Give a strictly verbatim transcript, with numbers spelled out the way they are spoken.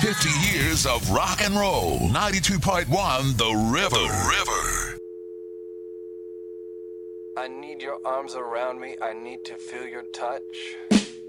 fifty years of rock and roll. ninety-two point one The River. The River. I need your arms around me. I need to feel your touch.